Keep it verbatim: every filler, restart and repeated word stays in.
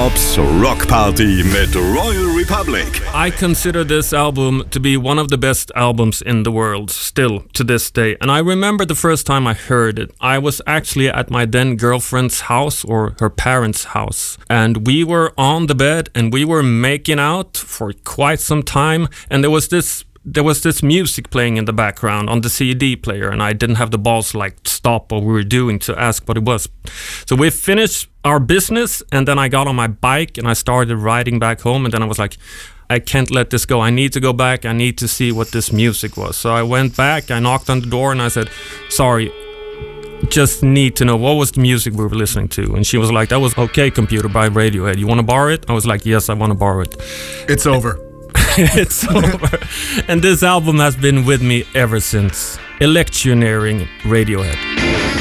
Bob's Rock Party mit Royal Republic. I consider this album to be one of the best albums in the world, still to this day. And I remember the first time I heard it. I was actually at my then girlfriend's house, or her parents' house. And we were on the bed and we were making out for quite some time. And there was this There was this music playing in the background on the C D player, and I didn't have the balls to like stop what we were doing to ask what it was. So we finished our business, and then I got on my bike and I started riding back home, and then I was like, I can't let this go. I need to go back. I need to see what this music was. So I went back, I knocked on the door, and I said, sorry, just need to know, what was the music we were listening to? And she was like, that was OK Computer by Radiohead. You want to borrow it? I was like, yes, I want to borrow it. It's over. It's over. And this album has been with me ever since. Electioneering Radiohead.